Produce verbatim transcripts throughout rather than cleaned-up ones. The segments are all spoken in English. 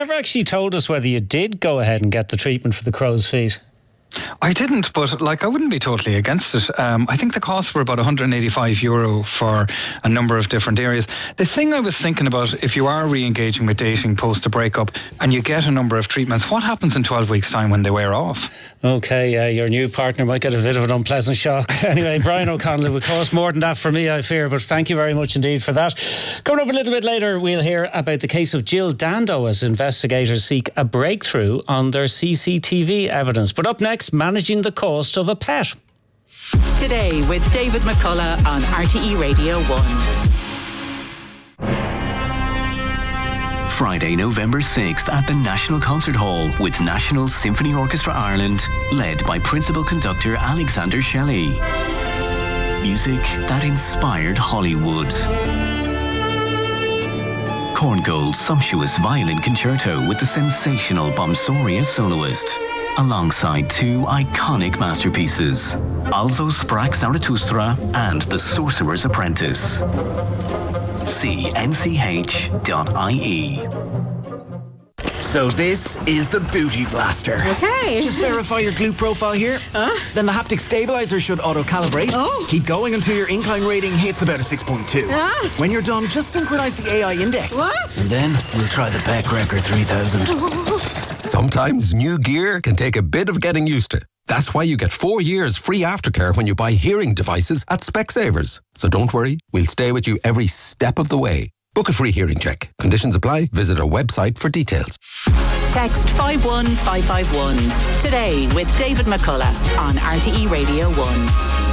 Never actually told us whether you did go ahead and get the treatment for the crow's feet. I didn't, but like I wouldn't be totally against it. Um, I think the costs were about one hundred eighty-five euro for a number of different areas. The thing I was thinking about, if you are re-engaging with dating post a breakup and you get a number of treatments, what happens in twelve weeks' time when they wear off? Okay, uh, your new partner might get a bit of an unpleasant shock. Anyway, Brian O'Connell, it would cost more than that for me, I fear, but thank you very much indeed for that. Coming up a little bit later, we'll hear about the case of Jill Dando as investigators seek a breakthrough on their C C T V evidence. But up next, managing the cost of a pet. Today with David McCullough on R T E Radio one. Friday, November sixth at the National Concert Hall with National Symphony Orchestra Ireland, led by Principal Conductor Alexander Shelley. Music that inspired Hollywood. Korngold's sumptuous violin concerto with the sensational Bomsoria soloist, alongside two iconic masterpieces, Also Sprach Zarathustra and The Sorcerer's Apprentice. See N C H dot I E. So this is the Booty Blaster. Okay. Just verify your glute profile here. Huh? Then the haptic stabilizer should auto-calibrate. Oh. Keep going until your incline rating hits about a six point two. Ah. When you're done, just synchronize the A I index. What? And then we'll try the Peck Record three thousand. Sometimes new gear can take a bit of getting used to. That's why you get four years free aftercare when you buy hearing devices at Specsavers. So don't worry, we'll stay with you every step of the way. Book a free hearing check. Conditions apply. Visit our website for details. Text five one five five one today with David McCullough on R T E Radio one.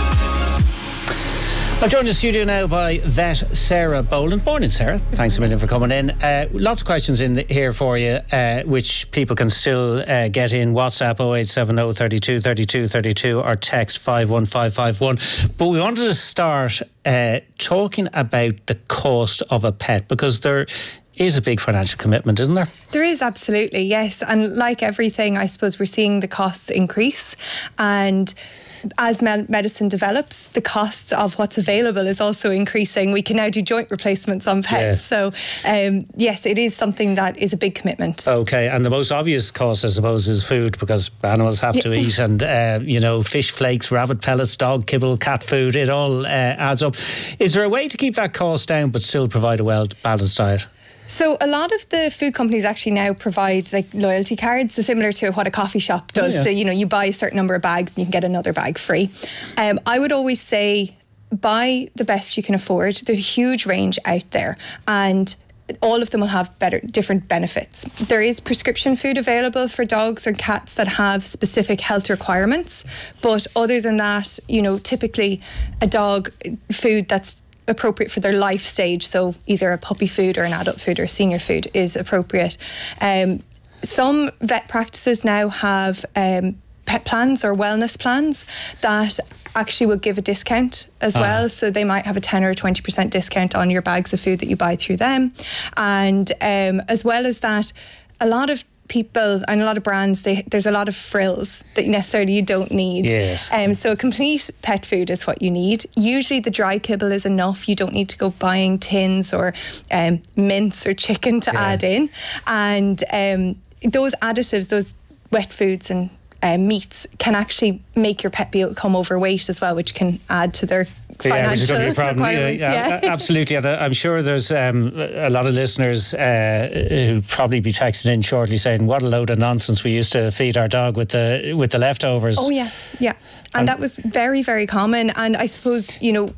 I'm joined in the studio now by vet Sarah Boland. Morning, Sarah. Thanks a million for coming in. Uh, lots of questions in the, here for you, uh, which people can still uh, get in. WhatsApp oh eight seven oh, thirty-two, thirty-two, thirty-two or text five one five five one. But we wanted to start uh, talking about the cost of a pet, because there is a big financial commitment, isn't there? There is, absolutely, yes. And like everything, I suppose we're seeing the costs increase. And as med- medicine develops, the costs of what's available is also increasing. We can now do joint replacements on pets. Yeah. So, um, yes, it is something that is a big commitment. Okay, and the most obvious cost, I suppose, is food, because animals have to eat, and, uh, you know, fish flakes, rabbit pellets, dog kibble, cat food, it all uh, adds up. Is there a way to keep that cost down but still provide a well-balanced diet? So a lot of the food companies actually now provide like loyalty cards, so similar to what a coffee shop does. Oh, yeah. So, you know, you buy a certain number of bags and you can get another bag free. Um, I would always say buy the best you can afford. There's a huge range out there, and all of them will have better, different benefits. There is prescription food available for dogs or cats that have specific health requirements. But other than that, you know, typically a dog food that's appropriate for their life stage, so either a puppy food or an adult food or senior food is appropriate. Um, some vet practices now have um, pet plans or wellness plans that actually will give a discount as uh-huh. well, so they might have a ten or twenty percent discount on your bags of food that you buy through them. And um, as well as that, a lot of people and a lot of brands, they, there's a lot of frills that necessarily you don't need. Yes. Um, so a complete pet food is what you need. Usually the dry kibble is enough. You don't need to go buying tins or um, mince or chicken to yeah. add in. And um, those additives, those wet foods and uh, meats can actually make your pet become overweight as well, which can add to their yeah, which is going to be a problem. Yeah, yeah. yeah. Absolutely. And I'm sure there's um, a lot of listeners uh, who'll probably be texting in shortly saying, what a load of nonsense we used to feed our dog with the with the leftovers. Oh, yeah, yeah. And, and that was very, very common. And I suppose, you know,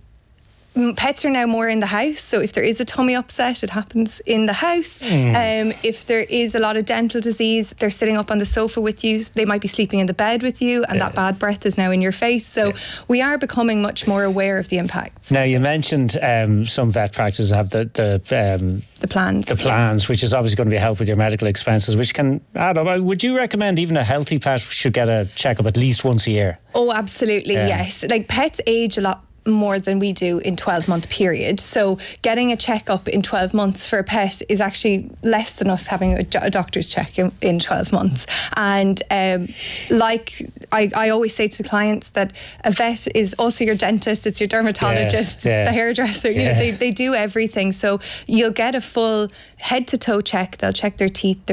pets are now more in the house, so if there is a tummy upset, it happens in the house. Mm. Um, if there is a lot of dental disease, they're sitting up on the sofa with you. They might be sleeping in the bed with you, and yeah. that bad breath is now in your face. So yeah. we are becoming much more aware of the impacts. Now, you mentioned um, some vet practices have the the, um, the plans, the plans, yeah. which is obviously going to be a help with your medical expenses, which can add up. Would you recommend even a healthy pet should get a checkup at least once a year? Oh, absolutely, yeah. yes. Like, pets age a lot more than we do in twelve month period. So getting a checkup in twelve months for a pet is actually less than us having a, a doctor's check in, in twelve months. And um, like I, I always say to clients that a vet is also your dentist, it's your dermatologist, yes, yeah. it's the hairdresser. Yeah. You know, they, they do everything. So you'll get a full head to toe check. They'll check their teeth, their